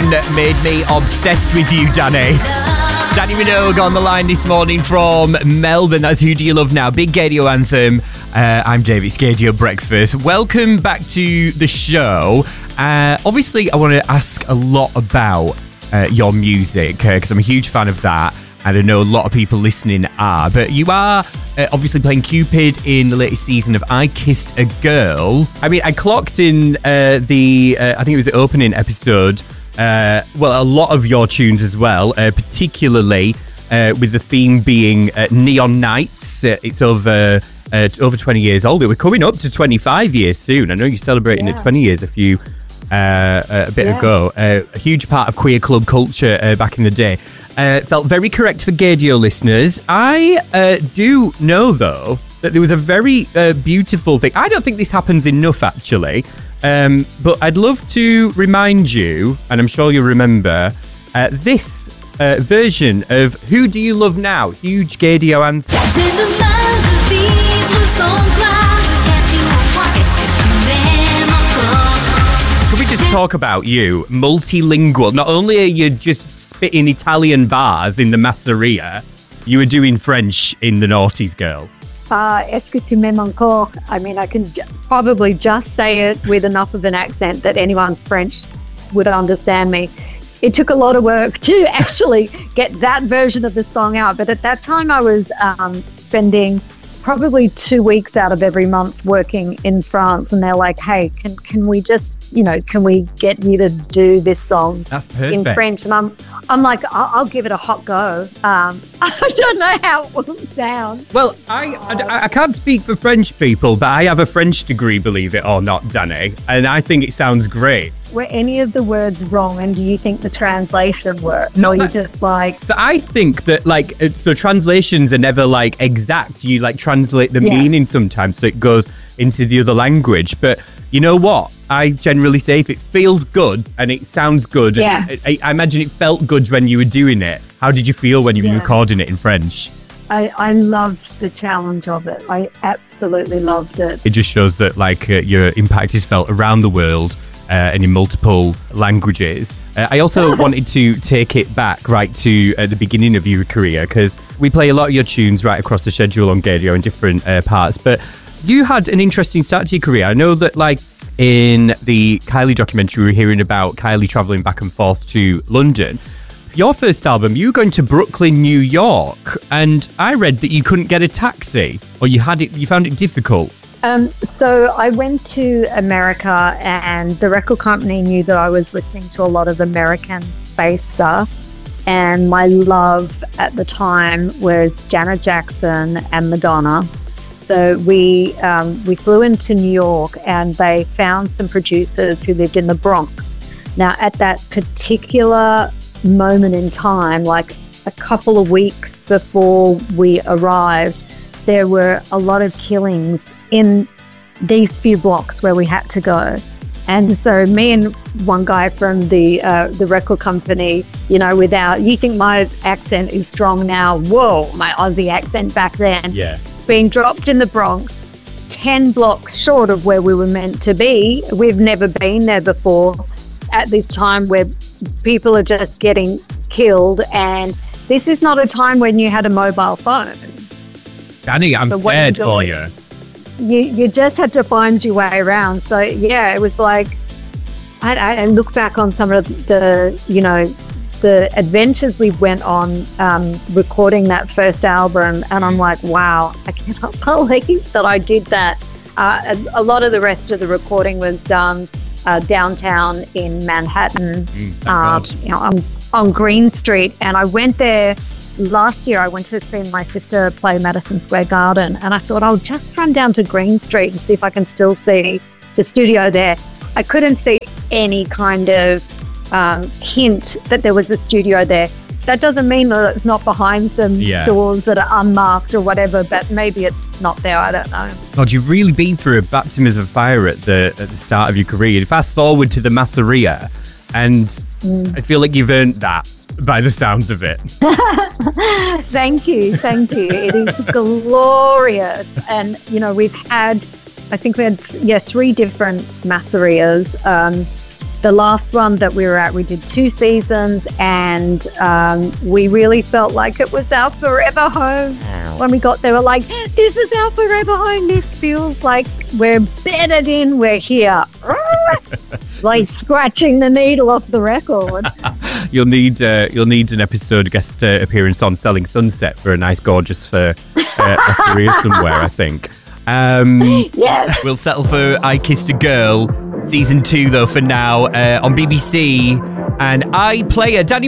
song made me obsessed with you, Danny. Danny Minogue on the line this morning from Melbourne. That's Who Do You Love Now? Big Gaydio anthem. I'm David. It's Gaydio Breakfast. Welcome back to the show. Obviously, I want to ask a lot about your music because I'm a huge fan of that. And I know a lot of people listening are. But you are obviously playing Cupid in the latest season of I Kissed a Girl. I mean, I clocked in I think it was the opening episode. A lot of your tunes as well, particularly with the theme being Neon Nights. It's over 20 years old. We're coming up to 25 years soon. I know you're celebrating at 20 years a bit ago. A huge part of queer club culture back in the day. Felt very correct for Gaydio listeners. I do know, though, that there was a very beautiful thing. I don't think this happens enough, actually. But I'd love to remind you, and I'm sure you'll remember, this version of Who Do You Love Now? Huge Gaydio anthem. Can we just talk about you, multilingual? Not only are you just spitting Italian bars in the Masseria, you were doing French in the Naughties Girl. Est-ce que tu m'aimes encore? I mean, I can probably just say it with enough of an accent that anyone French would understand me. It took a lot of work to actually get that version of the song out. But at that time, I was spending probably 2 weeks out of every month working in France. And they're like, hey, can we just, can we get you to do this song in French? And I'm like, I'll give it a hot go. I don't know how it will sound. Well, I can't speak for French people, but I have a French degree, believe it or not, Danny. And I think it sounds great. Were any of the words wrong? And do you think the translation worked? No, you just like... So I think that so translations are never exact. You translate the meaning sometimes so it goes into the other language. But you know what? I generally say if it feels good and it sounds good, I imagine it felt good when you were doing it. How did you feel when you were recording it in French? I loved the challenge of it. I absolutely loved it. It just shows that your impact is felt around the world and in multiple languages. I also wanted to take it back right to the beginning of your career because we play a lot of your tunes right across the schedule on Gaydio in different parts. But you had an interesting start to your career. I know that in the Kylie documentary, we were hearing about Kylie traveling back and forth to London. For your first album, you were going to Brooklyn, New York, and I read that you couldn't get a taxi, or you found it difficult. So I went to America, and the record company knew that I was listening to a lot of American-based stuff, and my love at the time was Janet Jackson and Madonna. So we flew into New York, and they found some producers who lived in the Bronx. Now, at that particular moment in time, a couple of weeks before we arrived, there were a lot of killings in these few blocks where we had to go. And so me and one guy from the record company, you think my accent is strong now. Whoa, my Aussie accent back then. Yeah. Being dropped in the Bronx, 10 blocks short of where we were meant to be. We've never been there before at this time where people are just getting killed. And this is not a time when you had a mobile phone. Danny, I'm scared for you. You just had to find your way around. So, yeah, it was I look back on some of the adventures we went on recording that first album, and I'm like, wow, I cannot believe that I did that. A lot of the rest of the recording was done downtown in Manhattan, on Green Street, and I went there last year. I went to see my sister play Madison Square Garden, and I thought I'll just run down to Green Street and see if I can still see the studio there. I couldn't see any kind of hint that there was a studio there. That doesn't mean that it's not behind some doors that are unmarked or whatever, but maybe it's not there. I don't know. God, you've really been through a baptism of fire at the start of your career. Fast forward to the Masseria, and I feel like you've earned that by the sounds of it. Thank you. It is glorious. And, we had 3 different Masserias. the last one that we were at, we did 2 seasons, and we really felt like it was our forever home. When we got there, we're like, this is our forever home. This feels like we're bedded in. We're here. Like scratching the needle off the record. You'll need an episode guest appearance on Selling Sunset for a nice, gorgeous for a career somewhere, I think. Yes. We'll settle for I Kissed a Girl, season 2 though for now, on BBC. And iPlayer, Danny